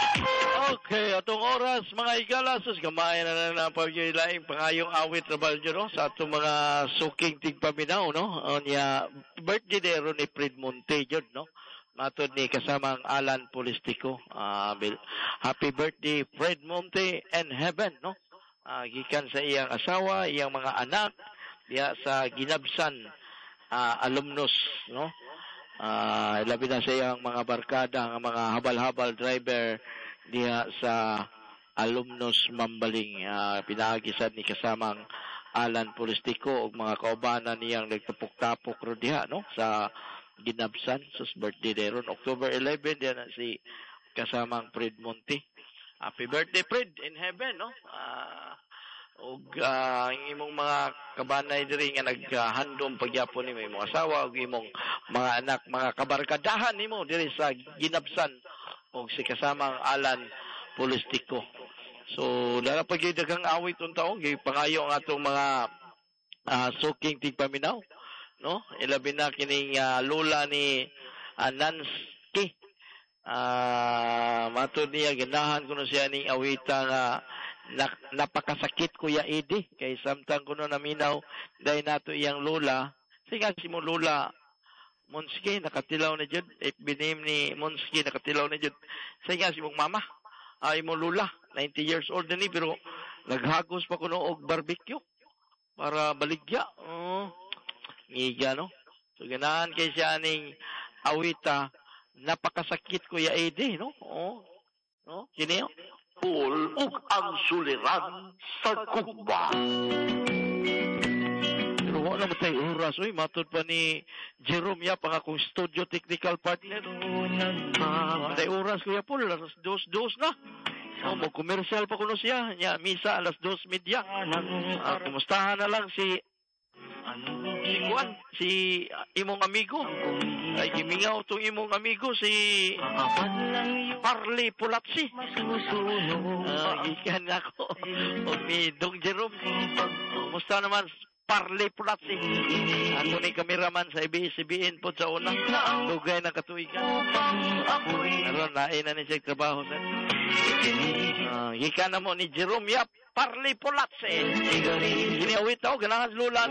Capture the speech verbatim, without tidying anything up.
Okay, atong oras mga igala sus gamay na lang ng pagyilaing pangayong awit na balyo no sa atong mga suking tigpaminaw no o niya birthday dero ni Fred Monte jud no matod ni kasamang Alan Polistico. Uh, happy birthday Fred Monte in heaven no. Uh, gikan sa iyang asawa, iyang mga anak diya sa Ginabsan uh, alumnus no. Uh, labi na sa iyang mga barkada, ang mga habal-habal driver diha sa alumnus Mambaling. Uh, pinaagisan ni kasamang Alan Polistico ug mga kaubanan niyang nagtapok-tapok ro diha no sa Ginabsan sus birthday deron October eleventh diyan na si kasamang Fred Monte. Happy birthday Fred in heaven no. Uh, ug uh, ang imong mga kabanay diri nga naghandom pagyapon nimo imong asawa ug imong mga anak, mga kabarkadahan nimo diri sa Ginabsan ug si kasamang Alan Polistico. So dala pa gyud daghang awit un taon gyud pangayo ang atong mga uh, suking tigpaminaw no. Ilabi na kining uh, lola ni uh, Nancy. Ah, uh, matod niya ganahan kuno siya ning awita nga na, napakasakit Kuya Edi kay samtang kuno naminaw dahil nato iyang lola. Sige si mo lola Monski nakatilaw na jud. If binim ni Monski nakatilaw na jud. Sige si mong mama. Ay mo lola ninety years old na ni pero naghagos pa kuno og barbecue para baligya. Oh, ngiga no. So ganahan kay siya ning awita napakasakit Kuya Edi no. Oh. No, kini Paul ug ang suliran sa kuba. Pero wala mo tayo oras. Uy, matod pa ni Jerome Yap, ang akong studio technical partner. Tayo oras, Kuya Paul. Alas dos-dos na. Oh, mag-commercial pa kuno siya. Nya, misa alas dos media. Uh, kumustahan na lang si si Juan, si uh, imong amigo. Ay, gimingaw itong imong amigo si Parley Pulatsi. Uh, ikan ako. O ni Dong Jerome. Kumusta naman Parley Pulatsi? Ako ni kameraman sa A B S C B N po sa unang lugay na katuigan. Pero nain na ni siya trabaho sa uh, ikan na mo ni Jerome Yap Parley Pulatsi. Giniawit ako, ganahan lula